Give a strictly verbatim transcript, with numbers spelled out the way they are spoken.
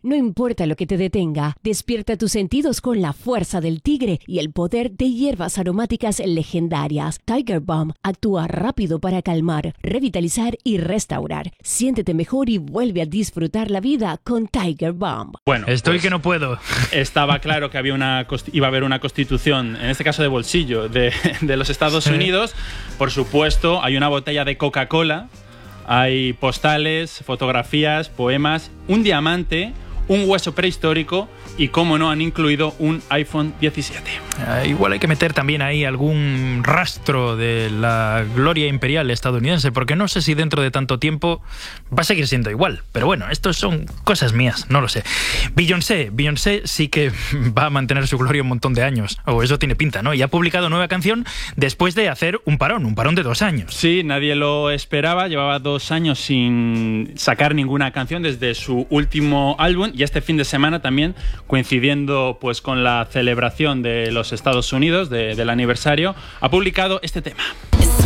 No importa lo que te detenga, despierta tus sentidos con la fuerza del tigre y el poder de hierbas aromáticas legendarias. Tiger Balm actúa rápido para calmar, revitalizar y restaurar. Siéntete mejor y vuelve a disfrutar la vida con Tiger Balm. Bueno, estoy pues, que no puedo. Estaba claro que había una iba a haber una constitución, en este caso de bolsillo, de, de los Estados Unidos. Por supuesto, hay una botella de Coca-Cola, hay postales, fotografías, poemas, un diamante, un hueso prehistórico y, como no, han incluido un iPhone diecisiete. Uh, igual hay que meter también ahí algún rastro de la gloria imperial estadounidense, porque no sé si dentro de tanto tiempo va a seguir siendo igual. Pero bueno, esto son cosas mías, no lo sé. Beyoncé, Beyoncé sí que va a mantener su gloria un montón de años, o eso tiene pinta, ¿no? Y ha publicado nueva canción después de hacer un parón, un parón de dos años. Sí, nadie lo esperaba, llevaba dos años sin sacar ninguna canción desde su último álbum, y este fin de semana también, coincidiendo pues con la celebración de los Estados Unidos, de, del aniversario, ha publicado este tema.